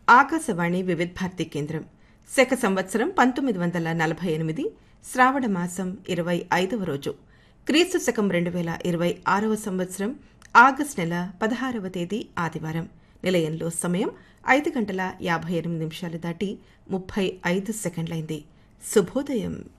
ఆకాశవాణి వివిధ భారతి కేంద్రం. శక సంవత్సరం 1948 శ్రావణ మాసం 25వ రోజు, క్రీస్తు శకం 2026వ సంవత్సరం ఆగస్టు నెల 16వ తేదీ ఆదివారం. నిలయంలో సమయం 5 గంటల 58 నిమిషాలు దాటి 35 సెకండ్లైంది. శుభోదయం.